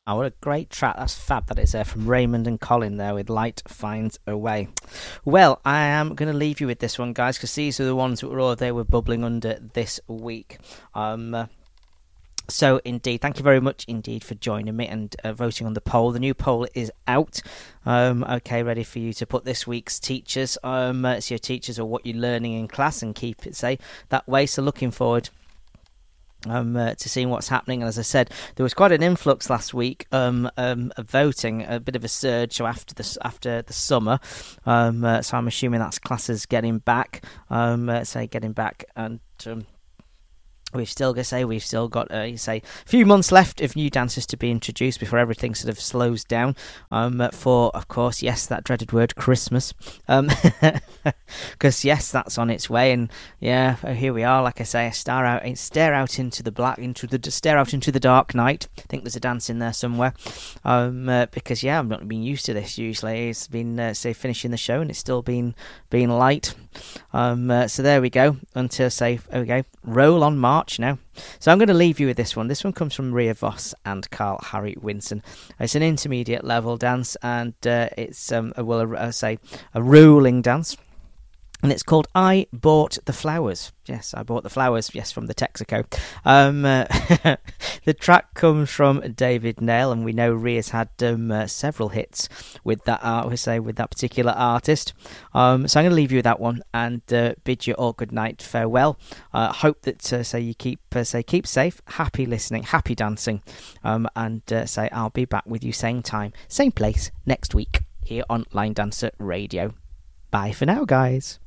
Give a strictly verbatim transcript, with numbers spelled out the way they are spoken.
Oh, what a great track. That's fab that is there from Raymond and Colin there with Light Finds a Way. Well, I am going to leave you with this one, guys, because these are the ones that were all they were bubbling under this week. Um, uh, so, indeed, thank you very much indeed for joining me and uh, voting on the poll. The new poll is out. Um, okay, ready for you to put this week's teachers. Um, uh, so your teachers are what you're learning in class and keep it safe that way. So, looking forward Um, uh, to seeing what's happening. And as I said, there was quite an influx last week um, um, of voting, a bit of a surge. So after the after the summer, um, uh, so I'm assuming that's classes getting back. Um, uh, say getting back, and um, we've still got to say we've still got uh, you say a few months left of new dances to be introduced before everything sort of slows down. Um, for of course, yes, that dreaded word Christmas. Um, because yes, that's on its way, and yeah, here we are. Like I say, I stare out, stare out into the black, into the stare out into the dark night. I think there's a dance in there somewhere. Um, uh, because yeah, I've not been used to this. Usually, it's been uh, say finishing the show, and it's still been been light. Um, uh, so there we go. Until say, there we go. Roll on March now. So I'm going to leave you with this one. This one comes from Ria Voss and Carl Harry Winson. It's an intermediate level dance, and uh, it's um, a, well, I say a rolling dance. And it's called I Bought the Flowers. Yes, I Bought the Flowers. Yes, from the Texaco. Um, uh, the track comes from David Nail, and we know Ria's had um, uh, several hits with that art, we say, with that particular artist. Um, so I'm going to leave you with that one and uh, bid you all good night, farewell. Uh, hope that uh, say you keep uh, say keep safe, happy listening, happy dancing, um, and uh, say I'll be back with you same time, same place next week here on Line Dancer Radio. Bye for now, guys.